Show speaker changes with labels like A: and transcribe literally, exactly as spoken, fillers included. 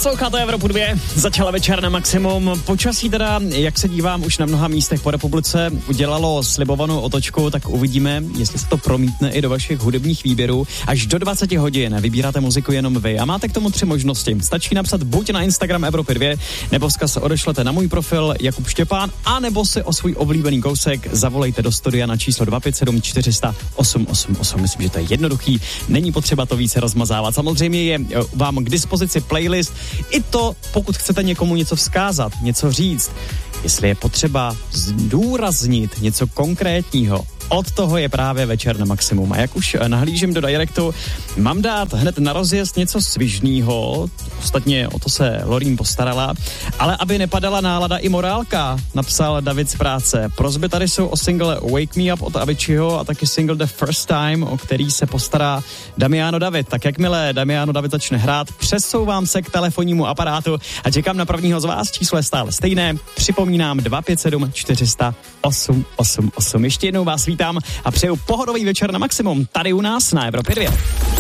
A: Posloucháte Evropu dva, začala večer na maximum. Počasí teda, jak se dívám už na mnoha místech po republice, udělalo slibovanou otočku, tak uvidíme, jestli se to promítne i do vašich hudebních výběrů. Až do dvacet hodin vybíráte muziku jenom vy a máte k tomu tři možnosti. Stačí napsat buď na Instagram Evropy dva, nebo vzkaz odešlete na můj profil Jakub Štěpán, a nebo si o svůj oblíbený kousek zavolejte do studia na číslo dva pět sedm čtyři sta osm osm osm. Myslím, že to je jednoduchý, není potřeba to více rozmazávat. Samozřejmě je vám k dispozici playlist, i to, pokud chcete někomu něco vzkázat, něco říct, jestli je potřeba zdůraznit něco konkrétního. Od toho je právě večer na maximum. A jak už nahlížím do directu, mám dát hned na rozjezd něco svižnýho, ostatně o to se Lorín postarala, ale aby nepadala nálada i morálka, napsal David z práce. Prosby tady jsou o single Wake Me Up od Aviciiho a taky single The First Time, o který se postará Damiano David. Tak jakmile Damiano David začne hrát, přesouvám se k telefonnímu aparátu a čekám na prvního z vás. Číslo je stále stejné. Připomínám dva pět sedm čtyři sta osm osm osm. Ještě jednou vás vítám a přeju pohodový večer na maximum tady u nás na Evropě dva.